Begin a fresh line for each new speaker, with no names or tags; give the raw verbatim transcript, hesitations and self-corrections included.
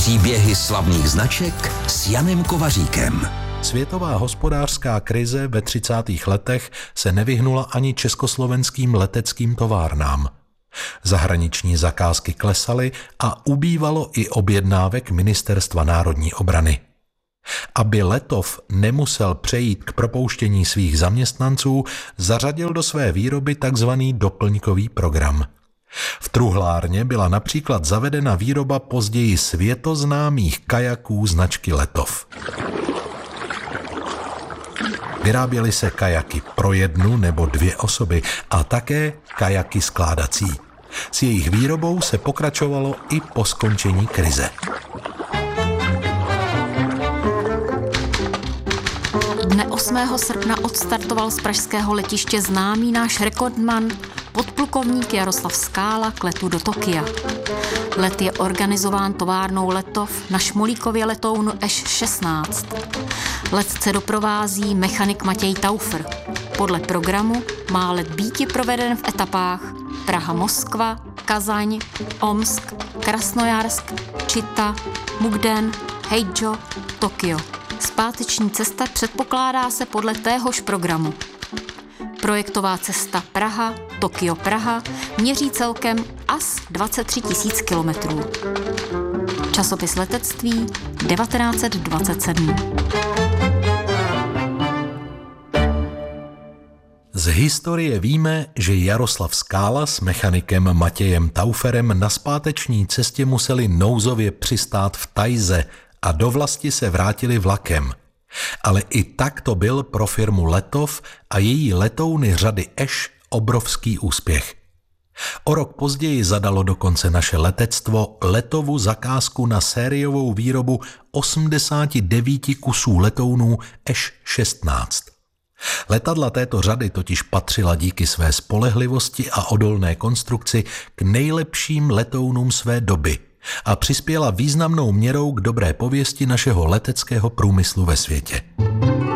Příběhy slavných značek s Janem Kovaříkem.
Světová hospodářská krize ve třicátých letech se nevyhnula ani československým leteckým továrnám. Zahraniční zakázky klesaly a ubývalo i objednávek Ministerstva národní obrany. Aby Letov nemusel přejít k propouštění svých zaměstnanců, zařadil do své výroby takzvaný doplňkový program. V truhlárně byla například zavedena výroba později světoznámých kajaků značky Letov. Vyráběly se kajaky pro jednu nebo dvě osoby a také kajaky skládací. S jejich výrobou se pokračovalo i po skončení krize.
Dne osmého srpna odstartoval z pražského letiště známý náš rekordman, podplukovník Jaroslav Skála k letu do Tokia. Let je organizován továrnou Letov na Šmolíkově letounu E Š šestnáct. Letce doprovází mechanik Matěj Taufer. Podle programu má let býti proveden v etapách Praha-Moskva, Kazaň, Omsk, Krasnojarsk, Čita, Mukden, Heidžo, Tokio. Zpáteční cesta předpokládá se podle téhož programu. Projektová cesta Praha, Tokio, Praha měří celkem as dvacet tři tisíc kilometrů. Časopis letectví devatenáct set dvacet sedm.
Z historie víme, že Jaroslav Skála s mechanikem Matějem Tauferem na zpáteční cestě museli nouzově přistát v Tajze a do vlasti se vrátili vlakem. Ale i tak to byl pro firmu Letov a její letouny řady E Š obrovský úspěch. O rok později zadalo dokonce naše letectvo Letovu zakázku na sériovou výrobu osmdesát devět kusů letounů E Š šestnáct. Letadla této řady totiž patřila díky své spolehlivosti a odolné konstrukci k nejlepším letounům své doby a přispěla významnou měrou k dobré pověsti našeho leteckého průmyslu ve světě.